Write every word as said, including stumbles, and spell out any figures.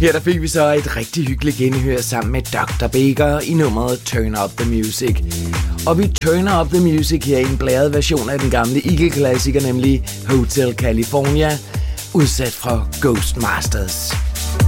Her der fik vi så et rigtig hyggeligt genhør sammen med doktor Baker i nummeret Turn Up The Music. Og vi turner up the music her i en blæret version af den gamle Eagle-klassiker, nemlig Hotel California, udsat fra Ghostmasters.